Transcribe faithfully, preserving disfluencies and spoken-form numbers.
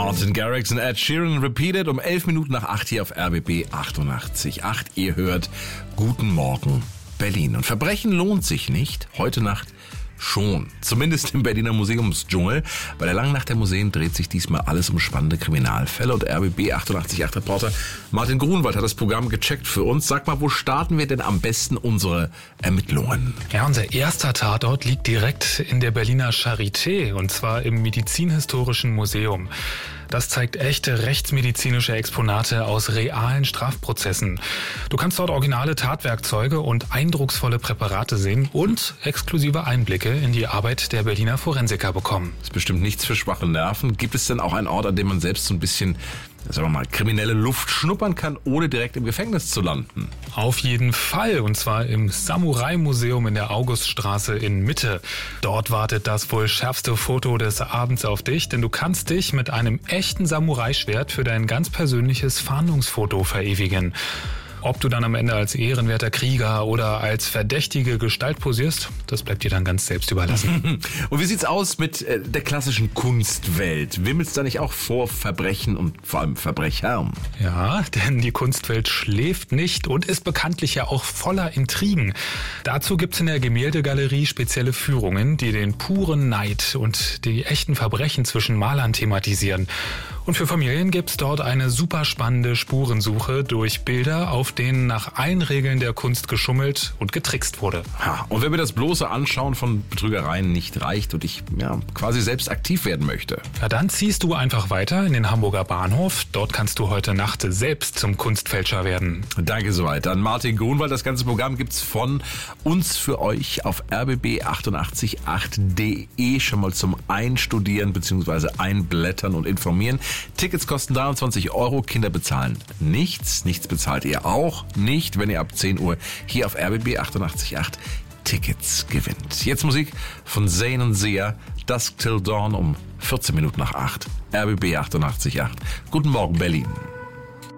Martin Garrix und Ed Sheeran repeated um elf Minuten nach acht hier auf R B B achtundachtzig Komma acht. Ihr hört Guten Morgen Berlin. Und Verbrechen lohnt sich nicht. Heute Nacht schon. Zumindest im Berliner Museumsdschungel. Bei der langen Nacht der Museen dreht sich diesmal alles um spannende Kriminalfälle. Und R B B achtundachtzig Komma acht Reporter Martin Grunwald hat das Programm gecheckt für uns. Sag mal, wo starten wir denn am besten unsere Ermittlungen? Ja, unser erster Tatort liegt direkt in der Berliner Charité, und zwar im Medizinhistorischen Museum. Das zeigt echte rechtsmedizinische Exponate aus realen Strafprozessen. Du kannst dort originale Tatwerkzeuge und eindrucksvolle Präparate sehen und exklusive Einblicke in die Arbeit der Berliner Forensiker bekommen. Das ist bestimmt nichts für schwache Nerven. Gibt es denn auch einen Ort, an dem man selbst so ein bisschen, sagen wir mal, kriminelle Luft schnuppern kann, ohne direkt im Gefängnis zu landen? Auf jeden Fall, und zwar im Samurai-Museum in der Auguststraße in Mitte. Dort wartet das wohl schärfste Foto des Abends auf dich, denn du kannst dich mit einem echten Samurai-Schwert für dein ganz persönliches Fahndungsfoto verewigen. Ob du dann am Ende als ehrenwerter Krieger oder als verdächtige Gestalt posierst, das bleibt dir dann ganz selbst überlassen. Und wie sieht's aus mit äh, der klassischen Kunstwelt? Wimmelt's da nicht auch vor Verbrechen und vor allem Verbrechern? Ja, denn die Kunstwelt schläft nicht und ist bekanntlich ja auch voller Intrigen. Dazu gibt's in der Gemäldegalerie spezielle Führungen, die den puren Neid und die echten Verbrechen zwischen Malern thematisieren. Und für Familien gibt's dort eine super spannende Spurensuche durch Bilder, auf denen nach allen Regeln der Kunst geschummelt und getrickst wurde. Ja, und wenn mir das bloße Anschauen von Betrügereien nicht reicht und ich ja, quasi selbst aktiv werden möchte, ja, dann ziehst du einfach weiter in den Hamburger Bahnhof. Dort kannst du heute Nacht selbst zum Kunstfälscher werden. Danke soweit an Martin Grunwald. Das ganze Programm gibt's von uns für euch auf R B B achtundachtzig Komma acht Punkt de schon mal zum Einstudieren bzw. Einblättern und Informieren. Tickets kosten dreiundzwanzig Euro, Kinder bezahlen nichts. Nichts bezahlt ihr auch nicht, wenn ihr ab zehn Uhr hier auf R B B achtundachtzig Komma acht Tickets gewinnt. Jetzt Musik von Zayn und Sia, Dusk Till Dawn um vierzehn Minuten nach acht. R B B achtundachtzig Komma acht. Guten Morgen Berlin.